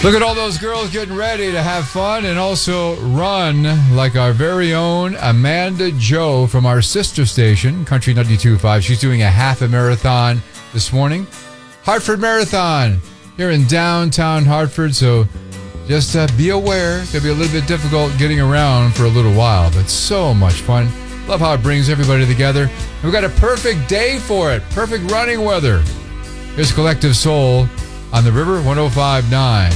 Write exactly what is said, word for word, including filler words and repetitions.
Look at all those girls getting ready to have fun and also run like our very own Amanda Joe from our sister station, Country ninety-two point five. She's doing a half a marathon this morning. Hartford Marathon here in downtown Hartford, so just uh, be aware. It's going to be a little bit difficult getting around for a little while, but so much fun. Love how it brings everybody together. And we've got a perfect day for it. Perfect running weather. Here's Collective Soul on the River one oh five point nine.